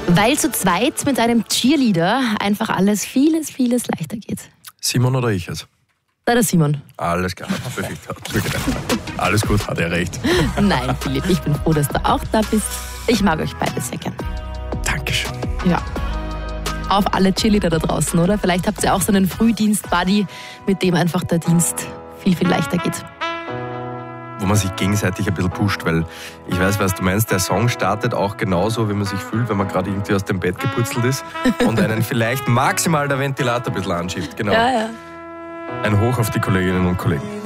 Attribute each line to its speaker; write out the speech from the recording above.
Speaker 1: Weil zu zweit mit einem Cheerleader einfach alles vieles leichter geht.
Speaker 2: Simon oder ich es?
Speaker 1: Der Simon.
Speaker 2: Alles klar, perfekt. Alles gut, hat er recht.
Speaker 1: Nein, Philipp, ich bin froh, dass du auch da bist. Ich mag euch beide sehr gern.
Speaker 2: Dankeschön.
Speaker 1: Ja. Auf alle Cheerleader da draußen, oder? Vielleicht habt ihr auch so einen Frühdienst-Buddy, mit dem einfach der Dienst viel leichter geht.
Speaker 2: Wo man sich gegenseitig ein bisschen pusht, weil ich weiß, was du meinst, der Song startet auch genauso, wie man sich fühlt, wenn man gerade irgendwie aus dem Bett geputzelt ist und einen vielleicht maximal der Ventilator ein bisschen anschiebt. Genau.
Speaker 1: Ja.
Speaker 2: Ein Hoch auf die Kolleginnen und Kollegen.